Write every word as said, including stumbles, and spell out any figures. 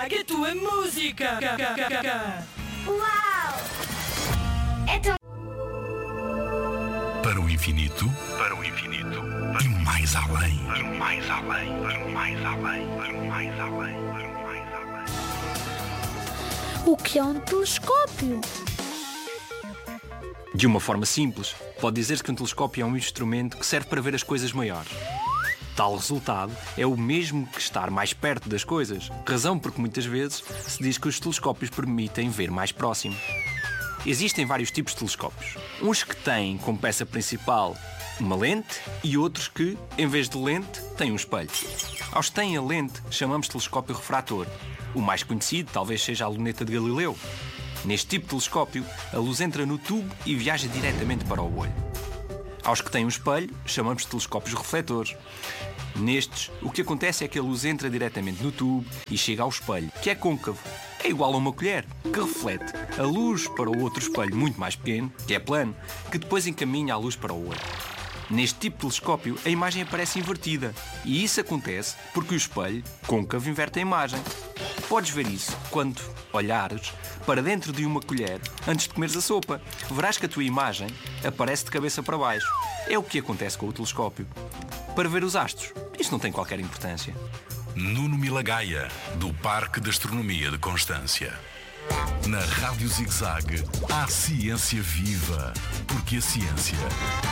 a tua música. Uau! É tão... Para o infinito, para o infinito, e mais além, para o mais além, para o mais além, para o mais além, para o mais além. O que é um telescópio? De uma forma simples, pode dizer-se que um telescópio é um instrumento que serve para ver as coisas maiores. Tal resultado é o mesmo que estar mais perto das coisas, razão porque muitas vezes se diz que os telescópios permitem ver mais próximo. Existem vários tipos de telescópios. Uns que têm como peça principal uma lente e outros que, em vez de lente, têm um espelho. Aos que têm a lente, chamamos de telescópio refrator. O mais conhecido talvez seja a luneta de Galileu. Neste tipo de telescópio, a luz entra no tubo e viaja diretamente para o olho. Aos que têm um espelho, chamamos de telescópios refletores. Nestes, o que acontece é que a luz entra diretamente no tubo e chega ao espelho, que é côncavo. É igual a uma colher, que reflete a luz para o outro espelho muito mais pequeno, que é plano, que depois encaminha a luz para o olho. Neste tipo de telescópio, a imagem aparece invertida. E isso acontece porque o espelho, côncavo, inverte a imagem. Podes ver isso quando olhares para dentro de uma colher antes de comeres a sopa. Verás que a tua imagem aparece de cabeça para baixo. É o que acontece com o telescópio. Para ver os astros, isto não tem qualquer importância. Nuno Milagaya, do Parque de Astronomia de Constância. Na Rádio Zig Zag, há ciência viva, porque a ciência